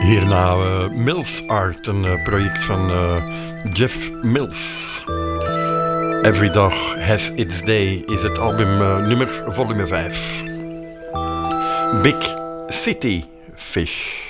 Hierna Mills Art, een project van Jeff Mills. Every Dog Has Its Day is het album nummer volume 5. Big City Fish.